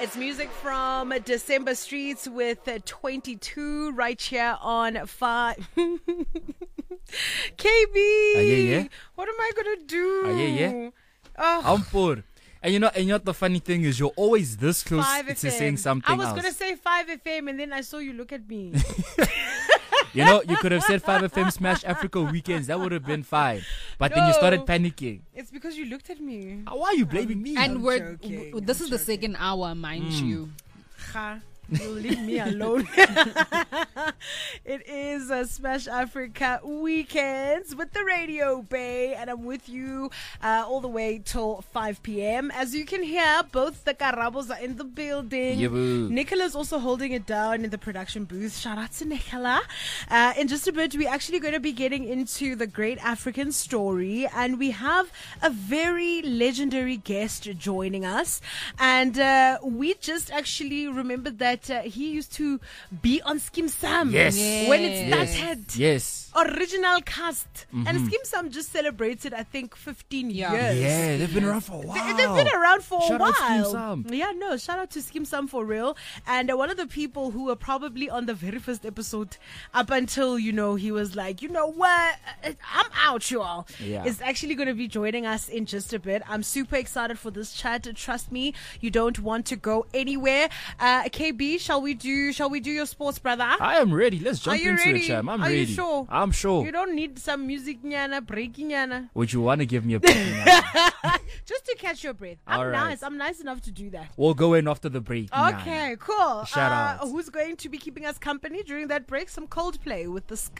It's music from December Streets with 22 right here on 5. KB, yeah. what am I going to do? Yeah. Oh, Ampur. And you know what the funny thing is, you're always this close 5 to FM. saying something I was else. going to say 5 FM and then I saw you look at me. You know, you could have said 5 FM Smash Africa Weekends. That would have been fine. But then you started panicking. It's because you looked at me. Why are you blaming me? And joking, this is the second hour, mind you. Ha, you'll leave me alone. It is a Smash Africa Weekends with the Radio Bay, and I'm with you all the way till 5 p.m. As you can hear, both the Karabos are in the building. Yaboo. Nicola's also holding it down in the production booth. Shout out to Nicola. In just a bit, we're actually going to be getting into the Great African Story, and we have a very legendary guest joining us. And we just actually remembered that he used to be on Skim Sam when it started. Yes. Original cast. And Skim Sam just celebrated, I think, 15 years. Yeah, they've been around for a while. They've been around for Shout a out while. Skim Sam. Yeah, no, shout out to Skim Sam for real. And one of the people who were probably on the very first episode up until, he was like, you know what, I'm out, y'all. Yeah. Is actually going to be joining us in just a bit. I'm super excited for this chat. Trust me, you don't want to go anywhere. KB, shall we do your sports, brother? I am ready. Let's jump into ready? it, Cham. I'm Are ready. you sure? I'm sure. You don't need some music, nyana, breaking, nyana. Would you want to give me a break? Just to catch your breath. All I'm right. nice. I'm nice enough to do that. We'll go in after the break. Okay, cool. Shout out. Who's going to be keeping us company during that break? Some Coldplay with the Sky.